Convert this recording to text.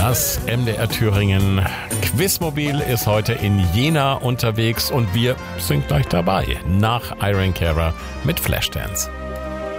Das MDR Thüringen Quizmobil ist heute in Jena unterwegs und wir sind gleich dabei nach Irene Cara mit Flashdance.